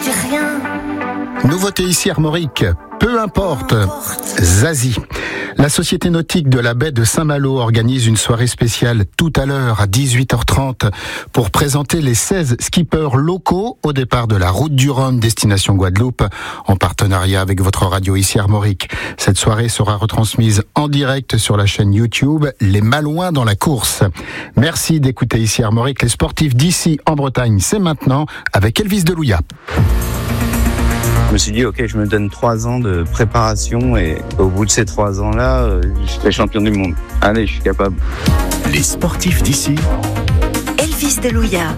dis rien. Nouveauté ici Armorique, peu importe. Zazie. La Société nautique de la baie de Saint-Malo organise une soirée spéciale tout à l'heure à 18h30 pour présenter les 16 skippers locaux au départ de la route du Rhum destination Guadeloupe en partenariat avec votre radio ici Armorique. Cette soirée sera retransmise en direct sur la chaîne YouTube Les Malouins dans la course. Merci d'écouter ici Armorique. Les sportifs d'ici en Bretagne, c'est maintenant avec Elvis Delouya. Je me suis dit, ok, je me donne 3 ans de préparation et au bout de ces 3 ans-là, je serai champion du monde. Allez, je suis capable. Les sportifs d'ici. Elvis Delouya.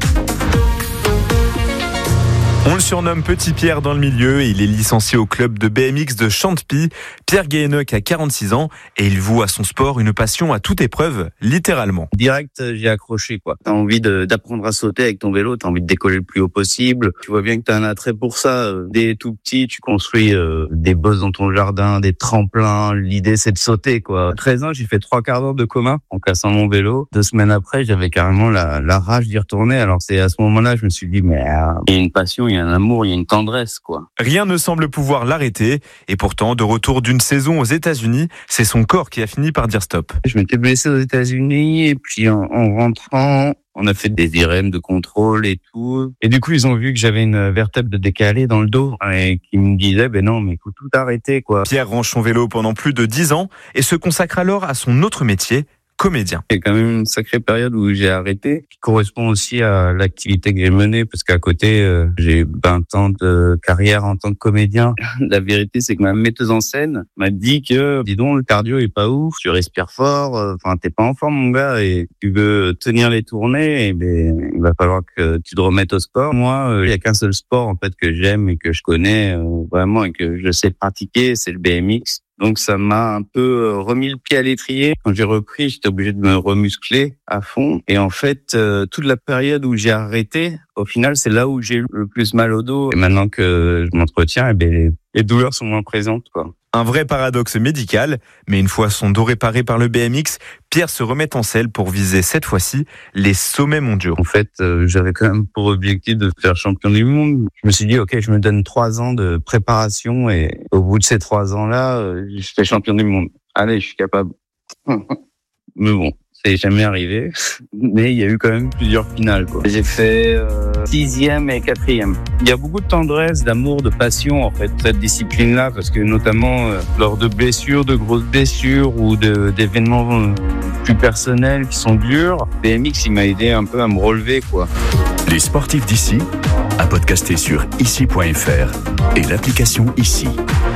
On le surnomme Petit Pierre dans le milieu et il est licencié au club de BMX de Chantepie. Pierre Guéheneuc a 46 ans et il voue à son sport une passion à toute épreuve, littéralement. Direct, j'ai accroché, quoi. T'as envie d'apprendre à sauter avec ton vélo, t'as envie de décoller le plus haut possible. Tu vois bien que t'as un attrait pour ça. Dès tout petit, tu construis des bosses dans ton jardin, des tremplins. L'idée, c'est de sauter, quoi. À 13 ans, j'ai fait 3 quarts d'heure de coma en cassant mon vélo. 2 semaines après, j'avais carrément la rage d'y retourner. Alors c'est à ce moment-là, je me suis dit, mais il y a une passion, il y a un amour, il y a une tendresse, quoi. Rien ne semble pouvoir l'arrêter et pourtant, de retour d'une saison aux États-Unis, c'est son corps qui a fini par dire stop. Je m'étais blessé aux États-Unis et puis en rentrant, on a fait des IRM de contrôle et tout. Et du coup, ils ont vu que j'avais une vertèbre de décalé dans le dos et qui me disaient, ben non, mais il faut tout arrêter, quoi. Pierre range son vélo pendant plus de 10 ans et se consacre alors à son autre métier, comédien. C'est quand même une sacrée période où j'ai arrêté, qui correspond aussi à l'activité que j'ai menée, parce qu'à côté, j'ai 20 ans de carrière en tant que comédien. La vérité, c'est que ma metteuse en scène m'a dit que, dis donc, le cardio est pas ouf, tu respires fort, enfin, t'es pas en forme, mon gars, et tu veux tenir les tournées, et ben, il va falloir que tu te remettes au sport. Moi, il y a qu'un seul sport, en fait, que j'aime et que je connais, vraiment, et que je sais pratiquer, c'est le BMX. Donc ça m'a un peu remis le pied à l'étrier. Quand j'ai repris, j'étais obligé de me remuscler à fond. Et en fait, toute la période où j'ai arrêté, au final, c'est là où j'ai eu le plus mal au dos. Et maintenant que je m'entretiens, eh ben, les douleurs sont moins présentes, quoi. Un vrai paradoxe médical, mais une fois son dos réparé par le BMX, Pierre se remet en selle pour viser cette fois-ci les sommets mondiaux. En fait, j'avais quand même pour objectif de faire champion du monde. Je me suis dit, ok, je me donne 3 ans de préparation et au bout de ces 3 ans-là, je serai champion du monde. Allez, je suis capable. Mais bon, c'est jamais arrivé, mais il y a eu quand même plusieurs finales, quoi. J'ai fait 6e et 4e. Il y a beaucoup de tendresse, d'amour, de passion, en fait, cette discipline-là, parce que notamment lors de blessures, de grosses blessures ou d'événements plus personnels qui sont durs, BMX, il m'a aidé un peu à me relever, quoi. Les sportifs d'ici, à podcaster sur ici.fr et l'application Ici.